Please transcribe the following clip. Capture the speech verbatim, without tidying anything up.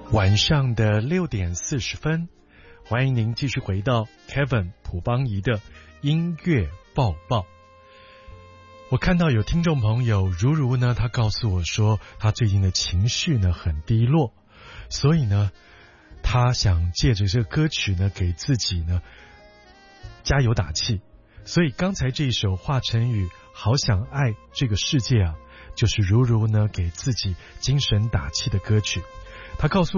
晚上的六点四十分，欢迎您继续回到 Kevin 朴邦仪的音乐报报。我看到有听众朋友如如呢，他告诉我说他最近的情绪呢很低落，所以呢他想借着这个歌曲呢给自己呢加油打气。所以刚才这一首华晨宇好想爱这个世界啊，就是如如呢给自己精神打气的歌曲。他告诉